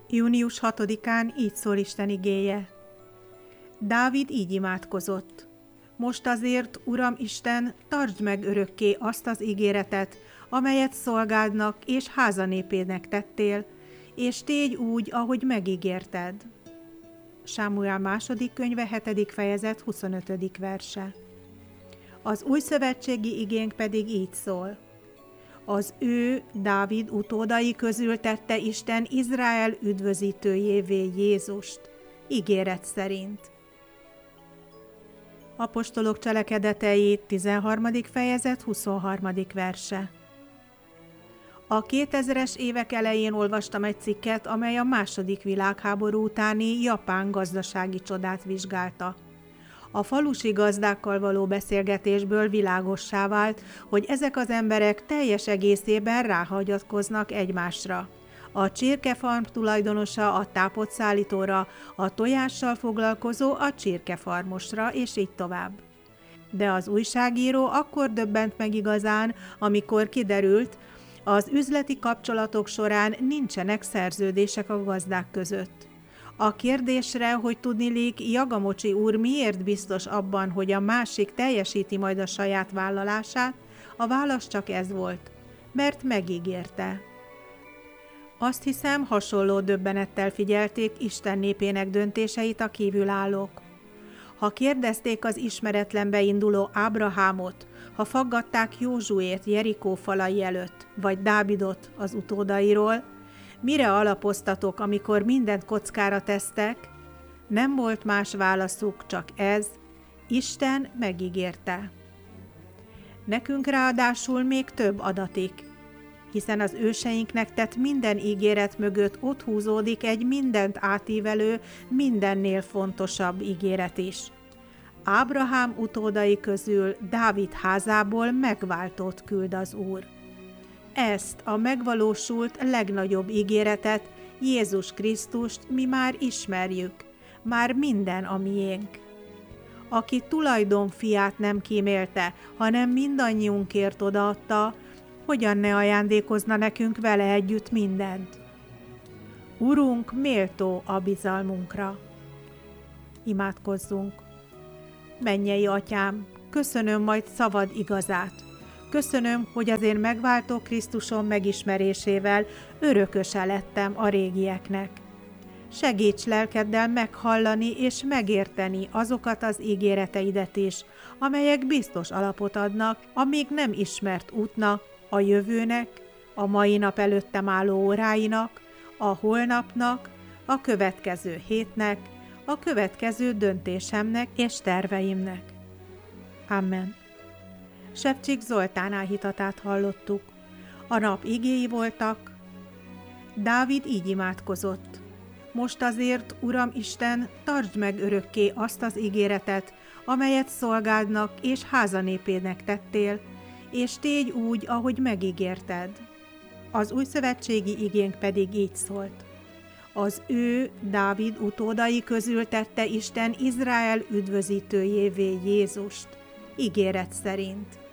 Június 6-án így szól Isten igéje. Dávid így imádkozott. Most azért, Uram Isten, tartsd meg örökké azt az ígéretet, amelyet szolgádnak és házanépének tettél, és tégy úgy, ahogy megígérted. Sámuel második könyve 7. fejezet 25. verse. Az új szövetségi igénk pedig így szól. Az ő, Dávid utódai közül tette Isten Izrael üdvözítőjévé Jézust, ígéret szerint. Apostolok cselekedetei 13. fejezet 23. verse. A 2000-es évek elején olvastam egy cikket, amely a II. Világháború utáni japán gazdasági csodát vizsgálta. A falusi gazdákkal való beszélgetésből világossá vált, hogy ezek az emberek teljes egészében ráhagyatkoznak egymásra. A csirkefarm tulajdonosa a tápotszállítóra, a tojással foglalkozó a csirkefarmosra, és így tovább. De az újságíró akkor döbbent meg igazán, amikor kiderült, az üzleti kapcsolatok során nincsenek szerződések a gazdák között. A kérdésre, hogy tudniillik Jagamocsi úr miért biztos abban, hogy a másik teljesíti majd a saját vállalását, a válasz csak ez volt, mert megígérte. Azt hiszem, hasonló döbbenettel figyelték Isten népének döntéseit a kívülállók. Ha kérdezték az ismeretlenbe induló Ábrahámot, ha faggatták Józsuét Jerikó falai előtt, vagy Dávidot az utódairól, mire alapoztatok, amikor mindent kockára tesztek? Nem volt más válaszuk, csak ez, Isten megígérte. Nekünk ráadásul még több adatik, hiszen az őseinknek tett minden ígéret mögött ott húzódik egy mindent átívelő, mindennél fontosabb ígéret is. Ábrahám utódai közül Dávid házából megváltót küld az Úr. Ezt a megvalósult legnagyobb ígéretet, Jézus Krisztust mi már ismerjük, már minden a miénk. Aki tulajdonfiát nem kímélte, hanem mindannyiunkért odaadta, hogyan ne ajándékozna nekünk vele együtt mindent? Urunk méltó a bizalmunkra. Imádkozzunk! Mennyei Atyám, köszönöm majd szavad igazát. Köszönöm, hogy az én megváltó Krisztusom megismerésével örököse lettem a régieknek. Segíts lelkeddel meghallani és megérteni azokat az ígéreteidet is, amelyek biztos alapot adnak a még nem ismert útnak, a jövőnek, a mai nap előttem álló óráinak, a holnapnak, a következő hétnek, a következő döntésemnek és terveimnek. Amen. Sevcsik Zoltán áhítatát hallottuk. A nap igéi voltak. Dávid így imádkozott. Most azért, Uram Isten, tartsd meg örökké azt az ígéretet, amelyet szolgádnak és házanépének tettél, és tégy úgy, ahogy megígérted. Az új szövetségi igénk pedig így szólt. Az ő, Dávid utódai közül tette Isten Izrael üdvözítőjévé Jézust, ígéret szerint.